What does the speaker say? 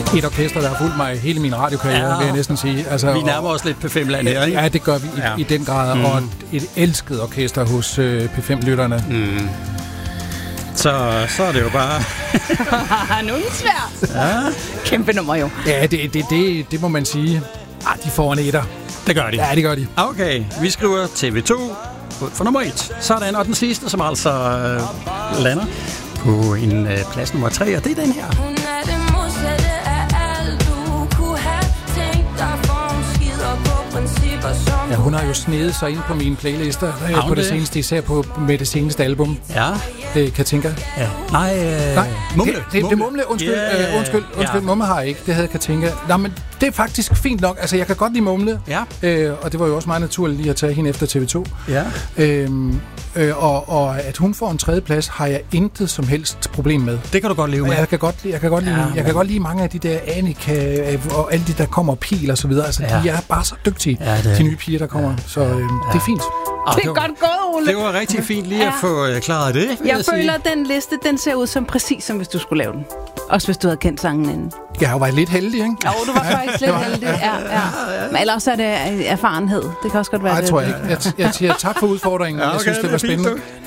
Et orkester, der har fulgt mig hele min radiokarriere, vil jeg næsten sige. Altså, vi nærmer os lidt P5-land her, ikke? Ja, det gør vi i den grad. Og et elsket orkester hos P5-lytterne. Så er det jo bare... Nu er det svært. Ja. Kæmpe nummer jo. Ja, det må man sige. De får en etter. Det gør de. Ja, det gør de. Okay, vi skriver TV2 for nummer 1. Sådan, og den sidste, som altså lander på en plads nummer 3, og det er den her. Hun er det modsatte af alt, du kunne have tænkt dig, for hun skider på principper som... Ja, hun har jo snedet sig ind på mine playlister på det seneste, især med det seneste album. Ja. Katinka. Ja. Nej, Mumle. Det er Mumle. Undskyld. Mumle har jeg ikke. Det havde Katinka. Nej, men det er faktisk fint nok. Altså, jeg kan godt lide Mumle. Ja. Og det var jo også meget naturligt lige at tage hende efter TV2. Ja. Og at hun får en tredjeplads, har jeg intet som helst problem med. Det kan du godt leve med. Jeg kan godt lide mange af de der Annika og alle de der kommer pil og så videre. Altså, de er bare så dygtige, de nye piger, der kommer. Så det er fint. Det er godt gået, Ole. Det var rigtig fint lige at få klaret det. Jeg føler, at den liste, den ser ud som præcis som hvis du skulle lave den. Også hvis du havde kendt sangen inden. Jeg var lidt heldig, ikke? Jo, du var faktisk lidt heldig. Ja. Men ellers er det erfarenhed. Det kan også godt være. Nej, tror jeg ikke. Jeg siger tak for udfordringen. Jeg synes, det var spændende.